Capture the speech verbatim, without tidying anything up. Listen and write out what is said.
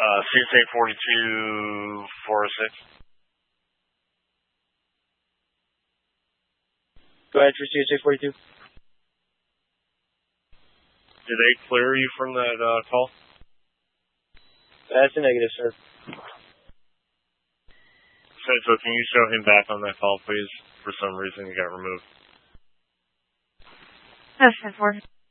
Uh, C S A forty-two four oh six. Go ahead for C S A forty-two. Did they clear you from that uh, call? That's a negative, sir. So can you show him back on that call, please? For some reason, he got removed. That's four.